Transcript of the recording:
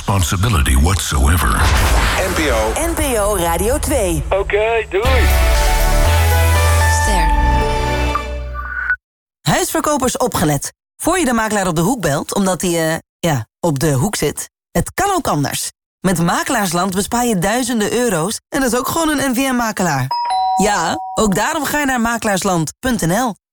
responsibility whatsoever. NPO Radio 2. Oké, doei. Ster. Huisverkopers opgelet. Voor je de makelaar op de hoek belt, omdat hij, op de hoek zit. Het kan ook anders. Met Makelaarsland bespaar je duizenden euro's en dat is ook gewoon een NVM-makelaar. Ja, ook daarom ga je naar makelaarsland.nl.